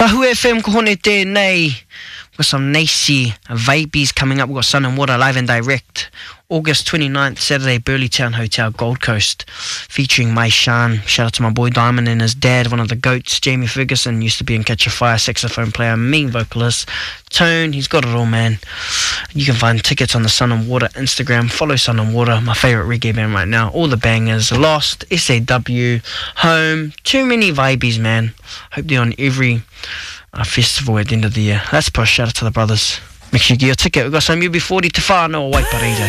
Tahu FM kohone tēnei. We've got some Nacy Vapies coming up. We've got Sun and Water live and direct. August 29th, Saturday, Burleytown Hotel, Gold Coast, featuring Mai Shan. Shout out to my boy Diamond and his dad, one of the GOATs, Jamie Ferguson, used to be in Catch a Fire, saxophone player, mean vocalist. Tone, he's got it all, man. You can find tickets on the Sun and Water Instagram. Follow Sun and Water, my favourite reggae band right now. All the bangers, Lost, SAW, Home, too many Vibies, man. Hope they're on every festival at the end of the year. That's push. Shout out to the brothers. Make sure you get your ticket. We've got some UB40 to far. No, wait, Parija.